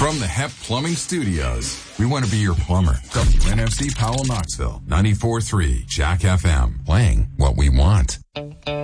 From the HEP Plumbing Studios, we want to be your plumber. WNFC Powell, Knoxville, 94.3 Jack FM, playing what we want.